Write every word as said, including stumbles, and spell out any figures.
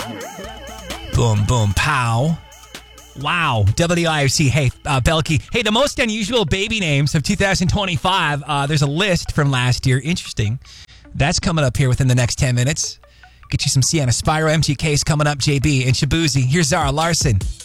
Boom, boom, pow. Wow. W I R C. Hey, uh, Belky. Hey, the most unusual baby names of two thousand twenty-five. Uh, there's a list from last year. Interesting. That's coming up here within the next ten minutes. Get you some Sienna Spyro. M G K's coming up, J B, and Shabuzi. Here's Zara Larson.